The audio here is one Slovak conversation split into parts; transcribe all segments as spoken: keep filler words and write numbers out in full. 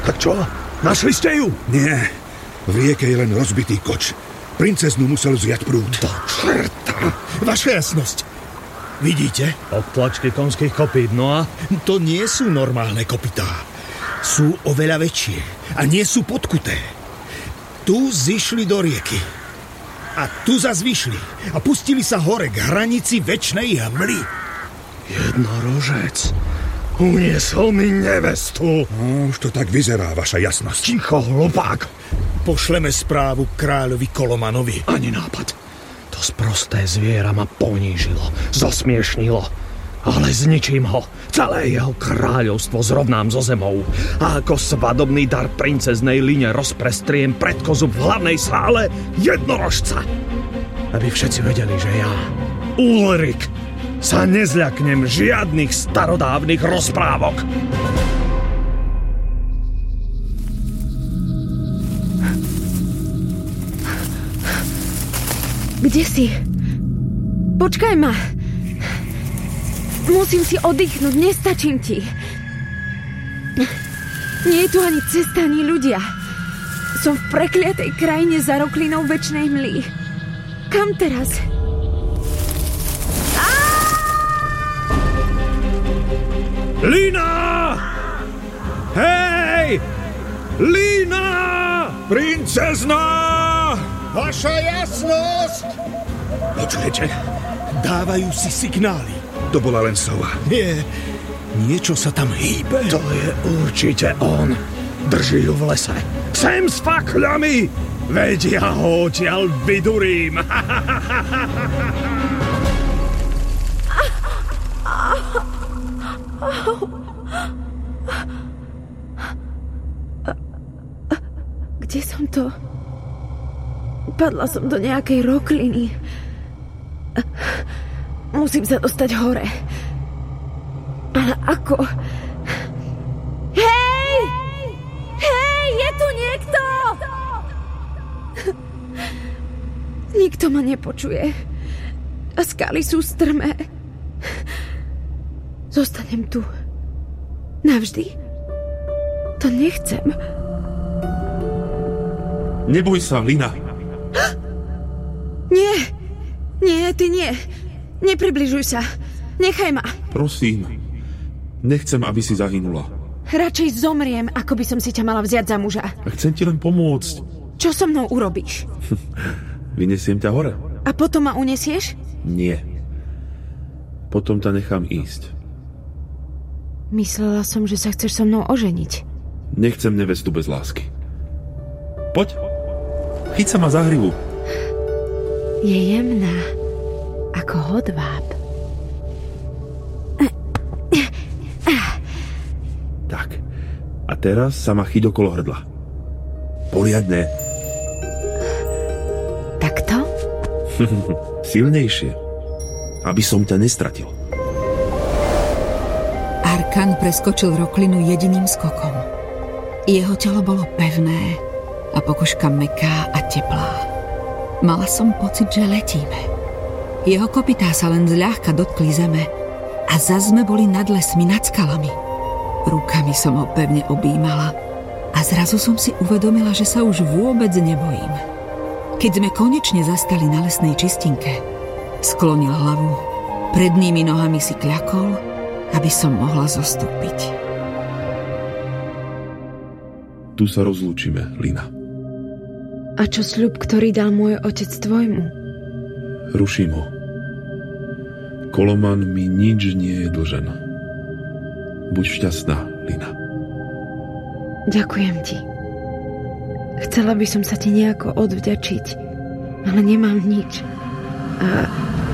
Tak čo? Našli ste ju? Nie. V rieke je len rozbitý koč. Princeznu musel zjať prúd. Do čerta. Vaša jasnosť. Vidíte? Odtlačky konských kopít, no a? To nie sú normálne kopytá. Sú oveľa väčšie a nie sú podkuté. Tu zišli do rieky. A tu zas vyšli a pustili sa hore k hranici večnej hmly. Jednorožec uniesol mi nevestu. No, už to tak vyzerá, vaša jasnosť. Ticho, hlupák. Pošleme správu kráľovi Kolomanovi. Ani nápad. To sprosté zviera ma ponížilo, zosmiešnilo. Ale zničím ho. Celé jeho kráľovstvo zrovnám so zemou. A ako svadobný dar princeznej Line rozprestriem pred kozu v hlavnej sále jednorožca. Aby všetci vedeli, že ja, Ulrik, sa nezľaknem žiadnych starodávnych rozprávok. Kde si? Počkaj ma. Musím si oddychnúť, nestačím ti. Nie je tu ani cesta, ani ľudia. Som v prekliatej krajine za roklinou večnej hmly. Kam teraz? Lina! Hej! Lina! Princezna! Vaša jasnosť! Počujete? Dávajú si signály. To bola len sova. Nie, niečo sa tam hýbe. To je určite on. Drží ju v lese. Sem s fakľami! Veď ja ho odtiaľ vydurím. Kde som to? Padla som do nejakej rokliny. Musím sa dostať hore. Ale ako? Hej! Hej, je tu niekto! Nikto ma nepočuje. A skaly sú strmé. Zostanem tu. Navždy. To nechcem. Neboj sa, Lina. Nie. Nie, ty nie. Nepribližuj sa. Nechaj ma. Prosím. Nechcem, aby si zahynula. Radšej zomriem, ako by som si ťa mala vziať za muža. A chcem ti len pomôcť. Čo so mnou urobíš? Vynesiem ťa hore. A potom ma unesieš? Nie. Potom ťa nechám ísť. Myslela som, že sa chceš so mnou oženiť. Nechcem nevestu bez lásky. Poď. Chyť sa ma za hrivu. Je jemná, ako hodváb. Tak. A teraz sa ma chyť okolo hrdla. Poriadne. Takto? Silnejšie. Aby som ťa nestratil. Arkan preskočil roklinu jediným skokom. Jeho telo bolo pevné a pokožka mäkká a teplá. Mala som pocit, že letíme. Jeho kopytá sa len zľahka dotkli zeme a zas sme boli nad lesmi, nad skalami. Rukami som ho pevne objímala a zrazu som si uvedomila, že sa už vôbec nebojím. Keď sme konečne zastali na lesnej čistinke, sklonil hlavu, prednými nohami si kľakol, aby som mohla zostúpiť. Tu sa rozlúčime, Lina. A čo sľub, ktorý dal môj otec tvojmu? Ruším ho. Koloman mi nič nie je dlžen. Buď šťastná, Lina. Ďakujem ti. Chcela by som sa ti nejako odvďačiť, ale nemám nič. A...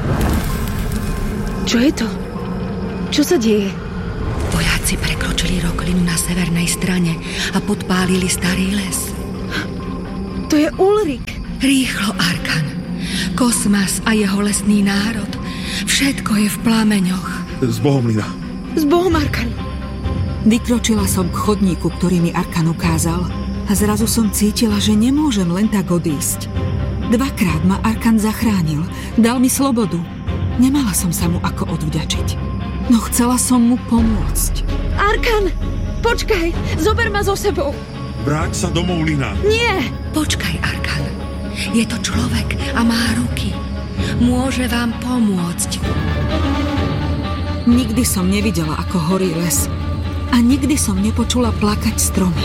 Čo je to? Čo sa deje? Vojaci prekročili roklinu na severnej strane a podpálili starý les. To je Ulrik. Rýchlo, Arkan. Kosmas a jeho lesný národ. Všetko je v plameňoch. S Bohom, Lina. S Bohom, Arkan. Vykročila som k chodníku, ktorý mi Arkan ukázal, a zrazu som cítila, že nemôžem len tak odísť. Dvakrát ma Arkan zachránil, dal mi slobodu. Nemala som sa mu ako odvďačiť, no chcela som mu pomôcť. Arkan! Počkaj, zober ma so sebou. Vráť sa domov, Lina. Nie! Počkaj, Arkan. Je to človek a má ruky. Môže vám pomôcť. Nikdy som nevidela, ako horí les. A nikdy som nepočula plakať stromy.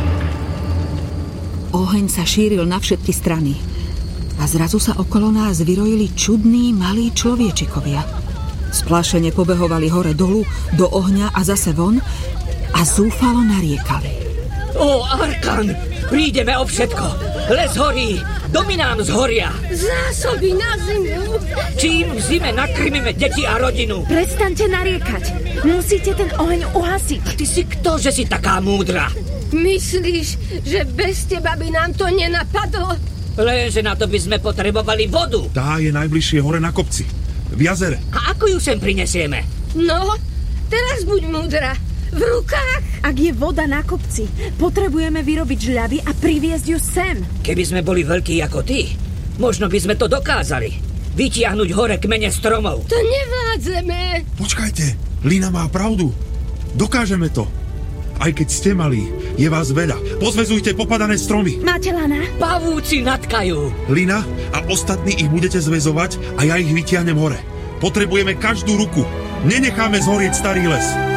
Oheň sa šíril na všetky strany. A zrazu sa okolo nás vyrojili čudní malí človečikovia. Splášene pobehovali hore dolu, do ohňa a zase von a zúfalo nariekali. Ó, Arkan, prídeme o všetko. Les horí, domy nám zhoria. Zásoby na zimu. Čím v zime nakrmíme deti a rodinu? Prestaňte nariekať. Musíte ten oheň uhasiť. Ty si kto, že si taká múdra? Myslíš, že bez teba by nám to nenapadlo? Lenže na to by sme potrebovali vodu. Tá je najbližšie hore na kopci. V jazere. A ako ju sem prinesieme? No, teraz buď múdra. V rukách? Ak je voda na kopci, potrebujeme vyrobiť žľavy a priviesť ju sem. Keby sme boli veľkí ako ty, možno by sme to dokázali. Vytiahnuť hore kmene stromov. To nevládzeme. Počkajte, Lina má pravdu. Dokážeme to. Aj keď ste malí, je vás veľa. Pozväzujte popadané stromy. Máte lana? Pavúci natkajú. Lina a ostatní ich budete zväzovať a ja ich vytiahnem hore. Potrebujeme každú ruku. Nenecháme zhorieť starý les.